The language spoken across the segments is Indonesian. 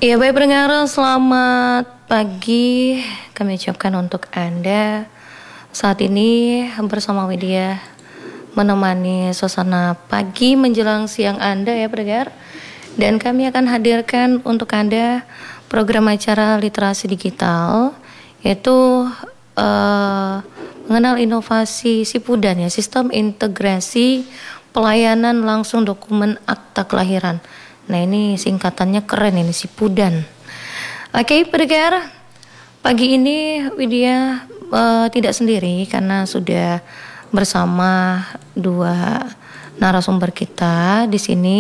Iya baik pendengar, selamat pagi kami ucapkan untuk Anda. Saat ini bersama Widya menemani suasana pagi menjelang siang Anda ya pendengar. Dan kami akan hadirkan untuk Anda program acara literasi digital, yaitu mengenal inovasi SIPUDAN ya, Sistem Integrasi Pelayanan Langsung Dokumen Akta Kelahiran. Nah ini singkatannya keren ini, SIPUDAN. Oke pendengar, pagi ini Widya tidak sendiri karena sudah bersama dua narasumber kita di sini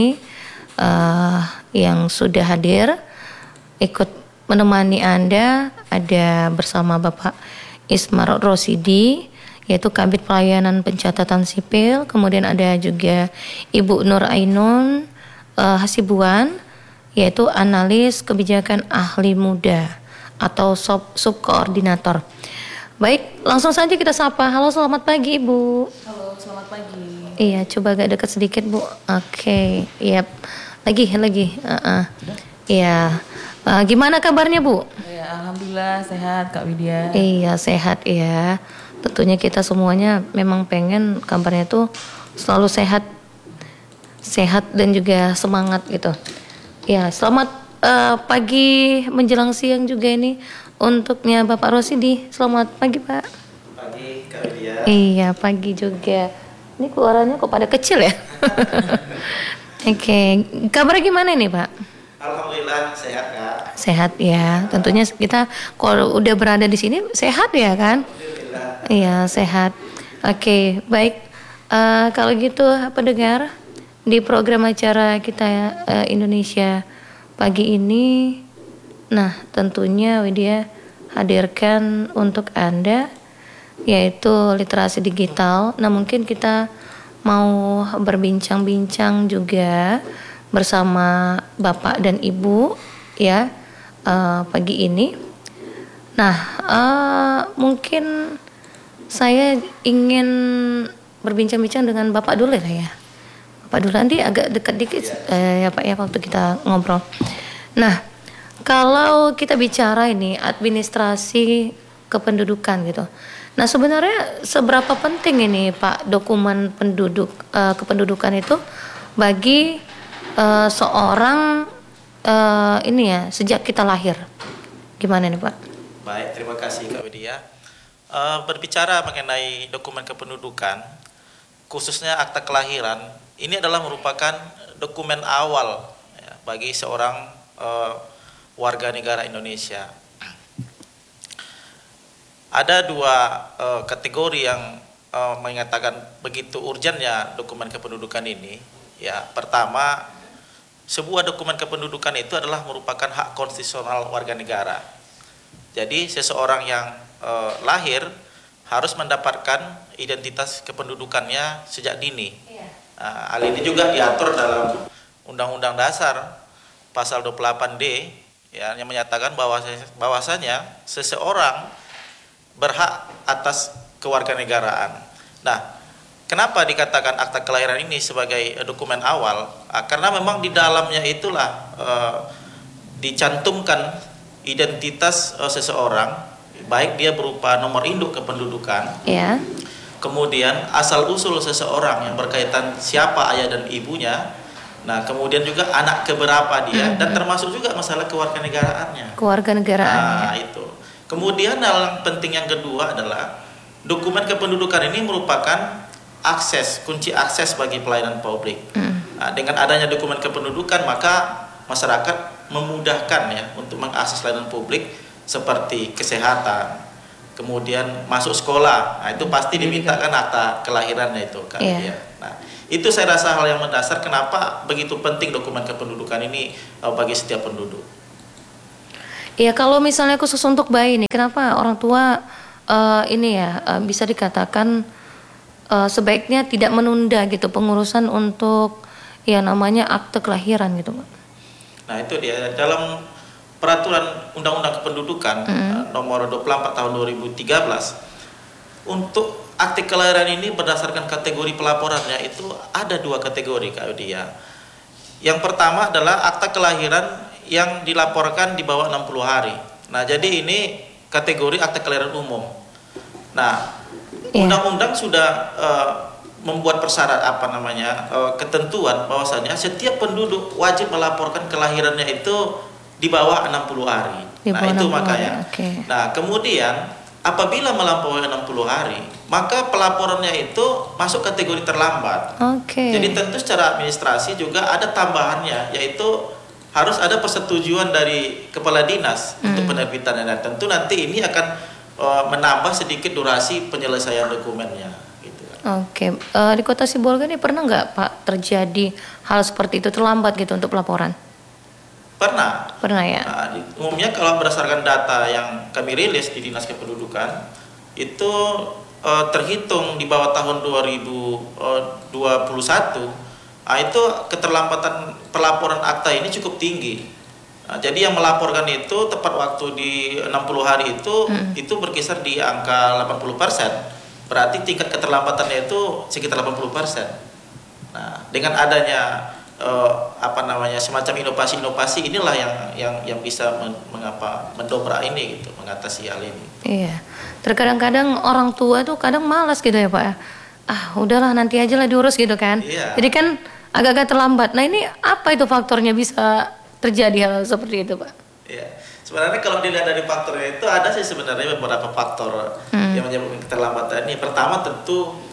yang sudah hadir ikut menemani Anda. Ada bersama Bapak Ismar Rosidi, yaitu Kabid Pelayanan Pencatatan Sipil. Kemudian ada juga Ibu Nur Ainun Hasibuan, yaitu Analis Kebijakan Ahli Muda atau Subkoordinator. Baik, langsung saja kita sapa. Halo, selamat pagi Ibu. Halo, selamat pagi. Iya, coba agak dekat sedikit Bu. Oke, iya. Lagi. Iya. Gimana kabarnya Bu? Ya, alhamdulillah sehat Kak Widya. Iya, sehat ya. Tentunya kita semuanya memang pengen kabarnya tuh selalu sehat dan juga semangat gitu. Ya, selamat pagi menjelang siang juga ini untuknya Bapak Rosidi. Selamat pagi Pak. Pagi Kak Widya. Iya, pagi juga. Ini keluarannya kok pada kecil ya? Oke, kabarnya gimana nih Pak? Alhamdulillah sehat Kak. Sehat ya. Tentunya kita kalau udah berada di sini sehat ya kan? Alhamdulillah. Iya, sehat. Oke, baik. Kalau gitu pendengar, di program acara kita Indonesia pagi ini, nah tentunya Widya hadirkan untuk Anda yaitu literasi digital. Nah mungkin kita mau berbincang-bincang juga bersama Bapak dan Ibu ya pagi ini. Nah mungkin saya ingin berbincang-bincang dengan Bapak dulu ya. Bapak dulu nanti agak dekat dikit ya Pak ya waktu kita ngobrol. Nah kalau kita bicara ini administrasi kependudukan gitu. Nah sebenarnya seberapa penting ini Pak dokumen kependudukan itu bagi seorang ini ya sejak kita lahir, gimana nih Pak? Baik, terima kasih Kak Widya. Berbicara mengenai dokumen kependudukan, khususnya akta kelahiran, ini adalah merupakan dokumen awal ya, bagi seorang warga negara Indonesia. Ada dua kategori yang mengatakan begitu urgennya dokumen kependudukan ini. Ya, pertama, sebuah dokumen kependudukan itu adalah merupakan hak konstitusional warga negara. Jadi seseorang yang lahir harus mendapatkan identitas kependudukannya sejak dini. Nah, hal ini juga diatur dalam Undang-Undang Dasar pasal 28D ya, yang menyatakan bahwasanya seseorang berhak atas kewarganegaraan. Nah, kenapa dikatakan akta kelahiran ini sebagai dokumen awal? Karena memang di dalamnya itulah dicantumkan identitas seseorang, baik dia berupa nomor induk kependudukan, Ya. kemudian asal usul seseorang yang berkaitan siapa ayah dan ibunya, nah kemudian juga anak keberapa dia, dan termasuk juga masalah kewarganegaraannya. Kewarganegaraannya. Nah itu. Kemudian hal yang penting yang kedua adalah dokumen kependudukan ini merupakan kunci akses bagi pelayanan publik. Nah, dengan adanya dokumen kependudukan maka masyarakat memudahkan ya untuk mengakses layanan publik seperti kesehatan, kemudian masuk sekolah. Nah, itu pasti dimintakan akta kelahirannya itu kan. Iya. Ya. Nah, itu saya rasa hal yang mendasar kenapa begitu penting dokumen kependudukan ini bagi setiap penduduk. Iya, kalau misalnya khusus untuk bayi nih, kenapa orang tua ini ya bisa dikatakan sebaiknya tidak menunda gitu pengurusan untuk ya namanya akte kelahiran gitu, Pak? Nah, itu dia dalam peraturan Undang-Undang Kependudukan nomor 24 tahun 2013 untuk akte kelahiran ini berdasarkan kategori pelaporannya itu ada dua kategori Kak Widya. Yang pertama adalah akta kelahiran yang dilaporkan di bawah 60 hari. Nah, jadi ini kategori akte kelahiran umum. Nah, undang-undang sudah membuat ketentuan bahwasanya setiap penduduk wajib melaporkan kelahirannya itu di bawah 60 hari. Nah, itu makanya. Okay. Nah, kemudian apabila melampaui 60 hari, maka pelaporannya itu masuk kategori terlambat. Okay. Jadi tentu secara administrasi juga ada tambahannya, yaitu harus ada persetujuan dari kepala dinas untuk penerbitannya. Dan tentu nanti ini akan menambah sedikit durasi penyelesaian dokumennya. Gitu. Oke. Di Kota Sibolga ini pernah nggak Pak terjadi hal seperti itu terlambat gitu untuk pelaporan? Pernah ya. Nah, umumnya kalau berdasarkan data yang kami rilis di Dinas Kependudukan itu terhitung di bawah tahun 2021, itu keterlambatan pelaporan akta ini cukup tinggi. Nah, jadi yang melaporkan itu tepat waktu di 60 hari itu berkisar di angka 80%. Berarti tingkat keterlambatannya itu sekitar 80%. Nah, dengan adanya semacam inovasi-inovasi inilah yang bisa mendobrak ini gitu, mengatasi hal ini. Iya. Terkadang-kadang orang tua tuh kadang malas gitu ya Pak ya. Udahlah nanti aja lah diurus gitu kan. Iya. Jadi kan agak-agak terlambat. Nah, ini apa itu faktornya bisa terjadi hal seperti itu Pak? Iya. Sebenarnya kalau dilihat dari faktornya itu ada sih sebenarnya beberapa faktor yang menyebabkan keterlambatan ini. Pertama tentu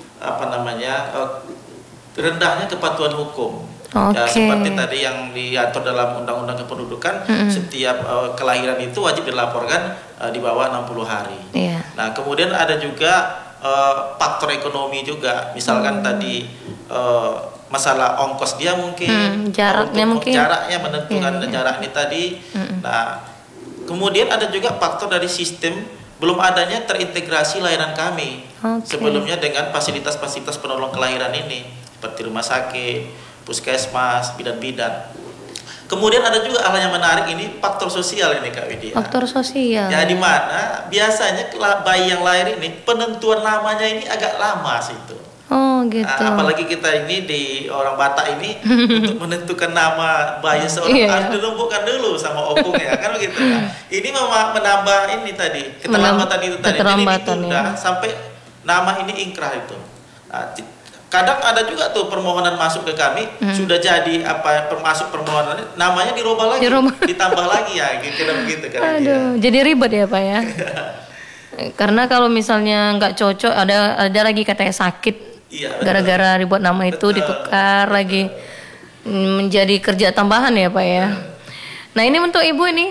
rendahnya kepatuhan hukum. Okay. Ya, seperti tadi yang diatur dalam Undang-Undang Kependudukan, setiap kelahiran itu wajib dilaporkan di bawah 60 hari. Yeah. Nah, kemudian ada juga faktor ekonomi juga, misalkan tadi masalah ongkos dia mungkin, jaraknya menentukan jarak ini tadi. Nah, kemudian ada juga faktor dari sistem belum adanya terintegrasi layanan kami sebelumnya dengan fasilitas-fasilitas penolong kelahiran ini, seperti rumah sakit, puskesmas, bidan-bidan. Kemudian ada juga hal yang menarik ini, faktor sosial ini Kak Widya. Faktor sosial. Ya, di mana biasanya bayi yang lahir ini penentuan namanya ini agak lama sih itu. Oh gitu. Nah, apalagi kita ini di orang Batak ini untuk menentukan nama bayi seorang harus dilumpuhkan dulu sama opungnya kan begitu. Nah, ini menambah ini tadi keterlambatan itu tadi. Jadi ditunda sampai nama ini ingkrah itu. Nah, kadang ada juga tuh permohonan masuk ke kami sudah jadi masuk permohonan namanya dirubah lagi, ditambah lagi ya kira begitu kan. Aduh, jadi ribet ya Pak ya. Karena kalau misalnya nggak cocok ada lagi katanya sakit. Iya, gara-gara dibuat nama itu ditukar lagi, menjadi kerja tambahan ya Pak ya. Nah, ini untuk Ibu ini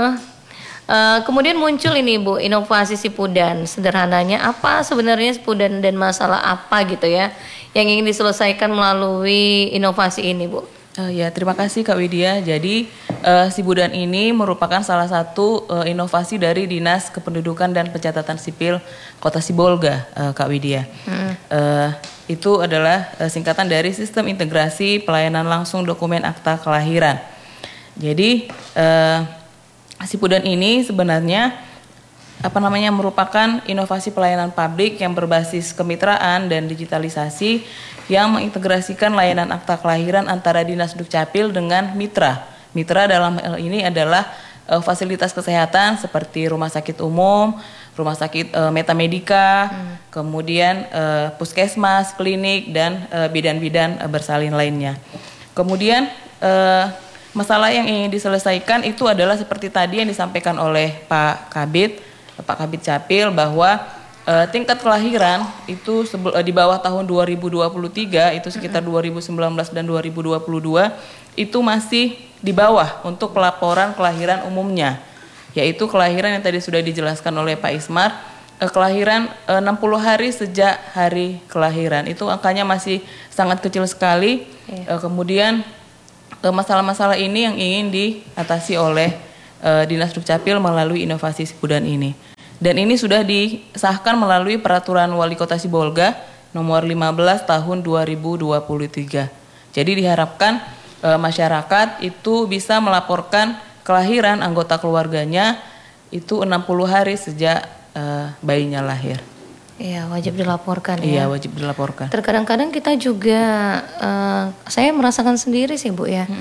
kemudian muncul ini Bu, inovasi Sipudan. Sederhananya apa sebenarnya Sipudan dan masalah apa gitu ya yang ingin diselesaikan melalui inovasi ini Bu? Ya, terima kasih Kak Widya. Jadi Sipudan ini merupakan salah satu inovasi dari Dinas Kependudukan dan Pencatatan Sipil Kota Sibolga, Kak Widya. Itu adalah singkatan dari Sistem Integrasi Pelayanan Langsung Dokumen Akta Kelahiran. Jadi Sipudan ini sebenarnya merupakan inovasi pelayanan publik yang berbasis kemitraan dan digitalisasi yang mengintegrasikan layanan akta kelahiran antara Dinas Dukcapil dengan mitra. Mitra dalam hal ini adalah fasilitas kesehatan seperti rumah sakit umum, rumah sakit Metamedika, kemudian puskesmas, klinik, dan bidan-bidan bersalin lainnya. Kemudian masalah yang ingin diselesaikan itu adalah seperti tadi yang disampaikan oleh Pak Kabid Capil bahwa tingkat kelahiran itu di bawah tahun 2023 itu sekitar 2019 dan 2022 itu masih di bawah untuk pelaporan kelahiran umumnya, yaitu kelahiran yang tadi sudah dijelaskan oleh Pak Ismar, kelahiran 60 hari sejak hari kelahiran itu angkanya masih sangat kecil sekali. Kemudian masalah-masalah ini yang ingin diatasi oleh Dinas Dukcapil melalui inovasi Sipudan ini. Dan ini sudah disahkan melalui Peraturan Wali Kota Sibolga nomor 15 tahun 2023. Jadi diharapkan masyarakat itu bisa melaporkan kelahiran anggota keluarganya itu 60 hari sejak bayinya lahir. Iya, wajib dilaporkan ya. Iya, wajib dilaporkan. Terkadang-kadang kita juga, saya merasakan sendiri sih Bu ya.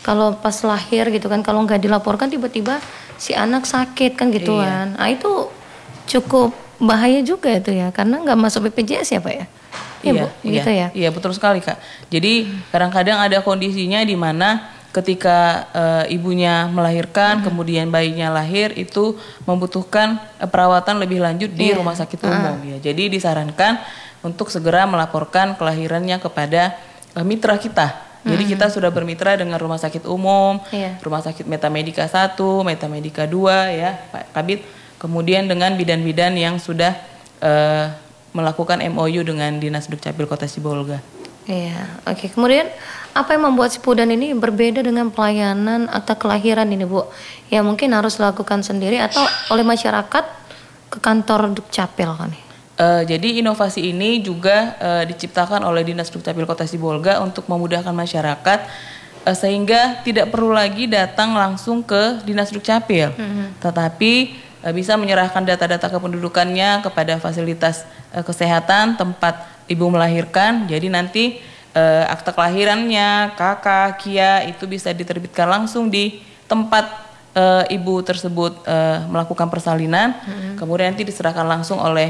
kalau pas lahir gitu kan, kalau nggak dilaporkan tiba-tiba si anak sakit kan gituan. Nah itu cukup bahaya juga itu ya, karena nggak masuk BPJS ya Pak ya? Iya, Bu, gitu ya? Iya betul sekali Kak. Jadi kadang-kadang ada kondisinya di mana ketika ibunya melahirkan, kemudian bayinya lahir itu membutuhkan perawatan lebih lanjut di rumah sakit umum ya. Jadi disarankan untuk segera melaporkan kelahirannya kepada mitra kita. Jadi kita sudah bermitra dengan rumah sakit umum, rumah sakit Metamedika 1, Metamedika 2 ya Pak Kabid. Kemudian dengan bidan-bidan yang sudah melakukan MOU dengan Dinas Dukcapil Kota Sibolga. Iya, oke. Kemudian apa yang membuat Sipudan ini berbeda dengan pelayanan akta kelahiran ini Bu? Ya mungkin harus dilakukan sendiri atau oleh masyarakat ke kantor Dukcapil kan? Jadi inovasi ini juga diciptakan oleh Dinas Dukcapil Kota Sibolga untuk memudahkan masyarakat sehingga tidak perlu lagi datang langsung ke Dinas Dukcapil, tetapi bisa menyerahkan data-data kependudukannya kepada fasilitas kesehatan tempat ibu melahirkan. Jadi nanti akta kelahirannya, KK, KIA itu bisa diterbitkan langsung di tempat ibu tersebut melakukan persalinan, kemudian nanti diserahkan langsung oleh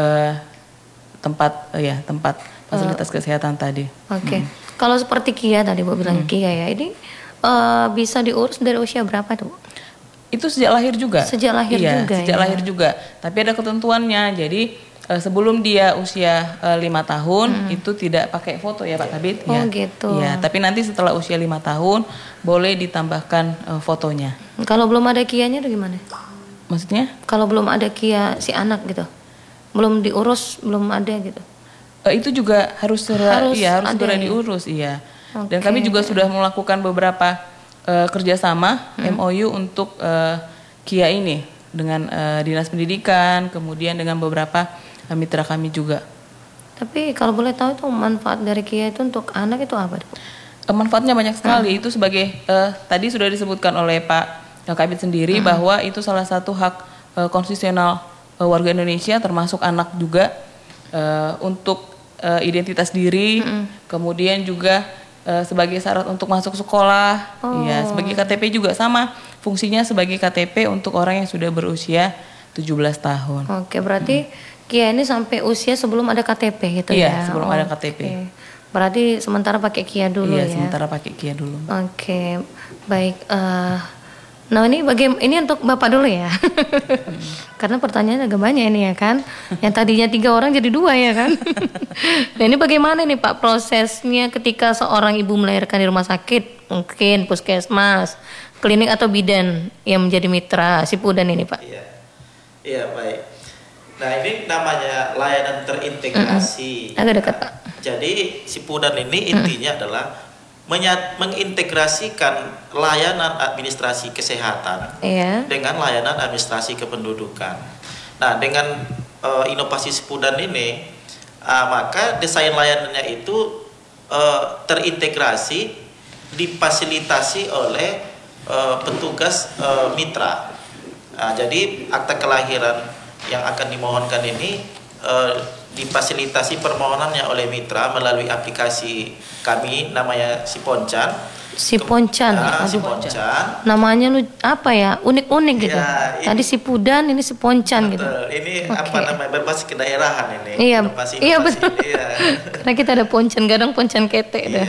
tempat fasilitas kesehatan tadi. Oke. Kalau seperti KIA tadi Bu bilang KIA ya, ini bisa diurus dari usia berapa tuh? Itu sejak lahir juga. Sejak lahir juga. Sejak lahir juga. Tapi ada ketentuannya. Jadi sebelum dia usia 5 tahun itu tidak pakai foto ya Pak Kabid. Oh gitu. Ya, tapi nanti setelah usia 5 tahun boleh ditambahkan fotonya. Kalau belum ada KIA-nya tuh gimana? Maksudnya? Kalau belum ada KIA si anak gitu, belum diurus, belum ada gitu. Itu juga harus segera diurus, iya. Okay. Dan kami juga sudah melakukan beberapa kerjasama MOU untuk KIA ini dengan Dinas Pendidikan, kemudian dengan beberapa mitra kami juga. Tapi kalau boleh tahu itu manfaat dari KIA itu untuk anak itu apa? Manfaatnya banyak sekali. Itu sebagai tadi sudah disebutkan oleh Pak Kabid sendiri bahwa itu salah satu hak konstitusional warga Indonesia termasuk anak juga untuk identitas diri, kemudian juga sebagai syarat untuk masuk sekolah, ya sebagai KTP juga sama fungsinya sebagai KTP untuk orang yang sudah berusia 17 tahun. Oke, berarti KIA ini sampai usia sebelum ada KTP gitu ya? Iya, sebelum ada KTP. Okay. Berarti sementara pakai KIA dulu ya? Iya, sementara pakai KIA dulu. Oke, baik. Nah ini ini untuk Bapak dulu ya, karena pertanyaannya agak banyak ini ya kan, yang tadinya 3 orang jadi 2 ya kan. Nah ini bagaimana nih Pak prosesnya ketika seorang ibu melahirkan di rumah sakit, mungkin puskesmas, klinik atau bidan yang menjadi mitra Sipudan ini Pak? Iya baik. Nah ini namanya layanan terintegrasi. Agak dekat Pak. Jadi Sipudan ini intinya adalah mengintegrasikan layanan administrasi kesehatan dengan layanan administrasi kependudukan. Nah, dengan inovasi Sipudan ini, maka desain layanannya itu terintegrasi, difasilitasi oleh petugas mitra. Nah, jadi akta kelahiran yang akan dimohonkan ini difasilitasi permohonannya oleh mitra melalui aplikasi kami namanya Siponcan. Siponcan. Siponcan. Namanya apa ya? Unik-unik gitu. Ya, tadi Sipudan, ini Siponcan gitu. Ini apa namanya? Berbasis kedaerahan ini. Iya. Inovasi Iya betul. Iya. Karena kita ada Poncan Gadang, Poncan Ketek dah.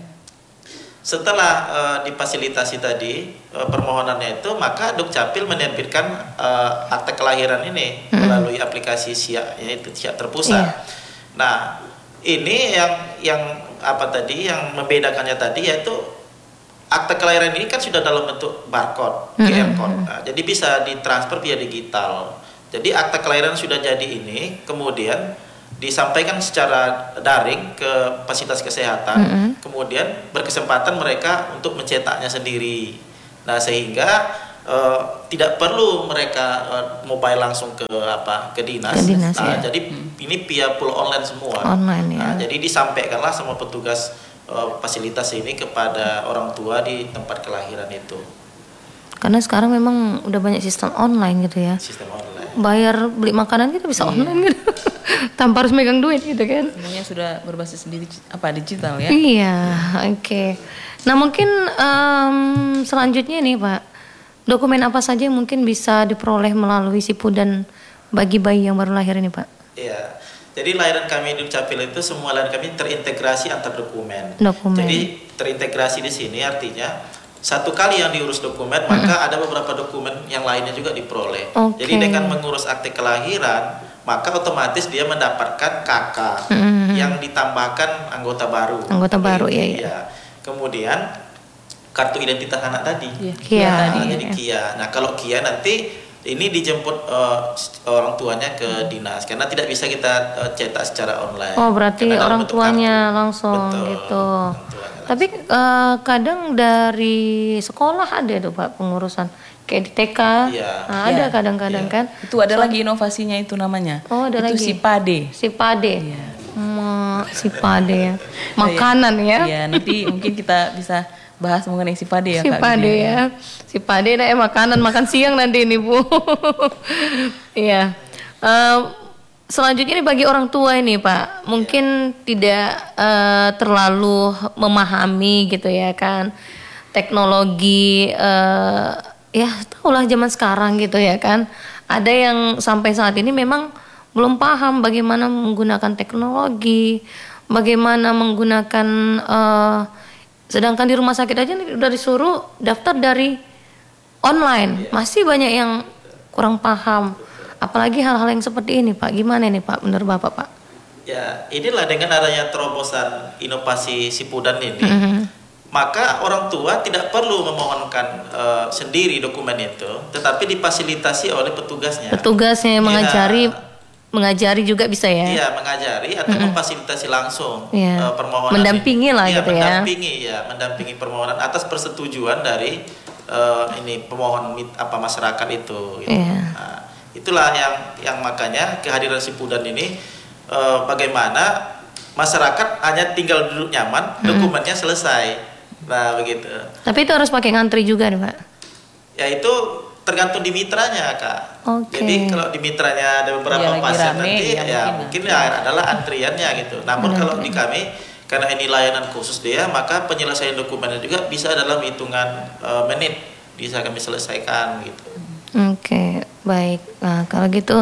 Setelah difasilitasi tadi permohonannya itu, maka Dukcapil menerbitkan akta kelahiran ini melalui aplikasi SIA, yaitu SIA terpusat. Nah, ini yang yang membedakannya tadi yaitu akta kelahiran ini kan sudah dalam bentuk barcode, QR code. Nah, jadi bisa ditransfer via digital. Jadi akta kelahiran sudah jadi ini, kemudian disampaikan secara daring ke fasilitas kesehatan, kemudian berkesempatan mereka untuk mencetaknya sendiri. Nah, sehingga tidak perlu mereka mobile langsung ke dinas. Nah, jadi ini via full online semua. Nah, jadi disampaikanlah sama petugas fasilitas ini kepada orang tua di tempat kelahiran itu. Karena sekarang memang udah banyak sistem online gitu ya. Sistem online. Bayar beli makanan kita bisa online gitu. tanpa harus megang duit gitu kan. Semuanya sudah berbasis digital ya. Iya, oke. Nah mungkin selanjutnya nih Pak, dokumen apa saja yang mungkin bisa diperoleh melalui Sipudan bagi bayi yang baru lahir ini Pak? Iya, jadi layanan kami di Dukcapil itu semua layanan kami terintegrasi antar dokumen. Jadi terintegrasi di sini artinya satu kali yang diurus dokumen, maka ada beberapa dokumen yang lainnya juga diperoleh. Jadi dengan mengurus akte kelahiran, maka otomatis dia mendapatkan KK yang ditambahkan anggota baru. Anggota baru ya. Kemudian kartu identitas anak tadi. Jadi KIA. Nah kalau KIA nanti ini dijemput orang tuanya ke dinas karena tidak bisa kita cetak secara online. Oh berarti orang tuanya langsung. Betul, gitu. Tapi kadang dari sekolah ada tuh Pak pengurusan kayak di TK. Ada kadang-kadang kan. Itu ada lagi inovasinya itu namanya. Oh ada itu lagi. Sipade. Sipade ya. Makanan ya. Iya nanti mungkin kita bisa bahas mengenai Sipade ya Kak. Sipade ya. Sipade makanan makan siang nanti ini Bu. Iya. Selanjutnya ini bagi orang tua ini Pak, mungkin tidak terlalu memahami gitu ya kan teknologi, ya tahulah zaman sekarang gitu ya kan. Ada yang sampai saat ini memang belum paham bagaimana menggunakan teknologi, bagaimana menggunakan, sedangkan di rumah sakit aja udah disuruh daftar dari online, masih banyak yang kurang paham. Apalagi hal-hal yang seperti ini Pak, gimana nih Pak menurut Bapak Pak? Ya inilah dengan adanya terobosan inovasi Sipudan ini, maka orang tua tidak perlu memohonkan sendiri dokumen itu, tetapi difasilitasi oleh petugasnya. Petugasnya yang mengajari juga bisa ya? Iya mengajari atau memfasilitasi langsung permohonan. Mendampingi lah gitu ya? Mendampingi permohonan atas persetujuan dari pemohon masyarakat itu. Gitu. Nah, itulah yang makanya kehadiran Sipudan ini bagaimana masyarakat hanya tinggal duduk nyaman, dokumennya selesai. Nah, begitu. Tapi itu harus pakai ngantri juga nih, Pak. Ya itu tergantung di mitranya, Kak. Jadi kalau di mitranya ada beberapa pasien nanti mungkin adalah antriannya gitu. Namun kalau di kami karena ini layanan khusus dia, maka penyelesaian dokumennya juga bisa dalam hitungan menit bisa kami selesaikan gitu. Oke, baik. Nah, kalau gitu,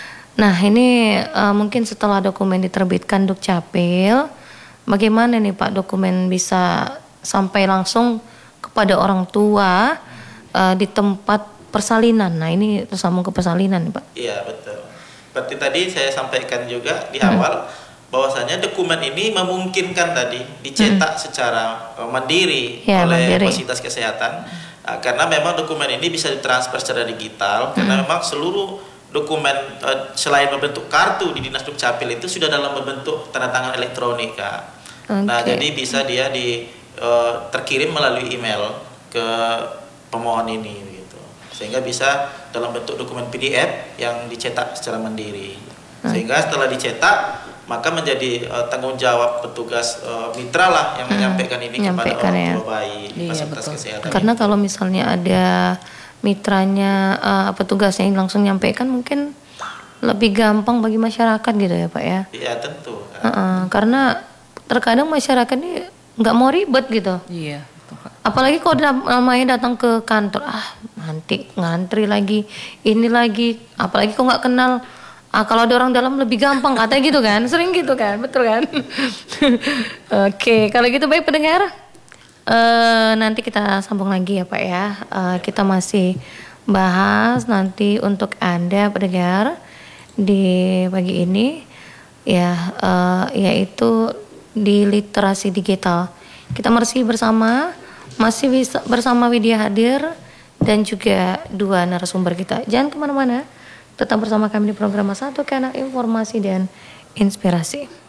ini mungkin setelah dokumen diterbitkan Dukcapil, bagaimana nih Pak dokumen bisa sampai langsung kepada orang tua di tempat persalinan. Nah, ini tersambung ke persalinan nih Pak. Iya, betul. Seperti tadi saya sampaikan juga di awal, bahwasanya dokumen ini memungkinkan tadi dicetak secara mandiri oleh fasilitas kesehatan. Karena memang dokumen ini bisa ditransfer secara digital, karena memang seluruh dokumen selain berbentuk kartu di Dinas Dukcapil itu sudah dalam bentuk tanda tangan elektronik, Kak. Nah, jadi bisa dia terkirim melalui email ke pemohon ini gitu. Sehingga bisa dalam bentuk dokumen PDF yang dicetak secara mandiri. Sehingga setelah dicetak maka menjadi tanggung jawab petugas mitra lah yang menyampaikan ini kepada orang tua bayi di fasilitas kesehatan. Karena kalau misalnya ada mitranya, petugasnya yang langsung menyampaikan mungkin lebih gampang bagi masyarakat gitu ya Pak ya? Iya tentu. Karena terkadang masyarakat ini nggak mau ribet gitu. Iya. Apalagi kalau namanya datang ke kantor, nanti ngantri lagi, ini lagi, apalagi kok nggak kenal. Kalau ada orang dalam lebih gampang katanya gitu kan, sering gitu kan, betul kan? Oke, kalau gitu baik pendengar, nanti kita sambung lagi ya Pak ya. Kita masih bahas nanti untuk Anda pendengar di pagi ini ya, yaitu di literasi digital. Kita masih bersama Widya hadir dan juga dua narasumber kita. Jangan kemana-mana. Tetap bersama kami di program Satu Kanal Informasi dan Inspirasi.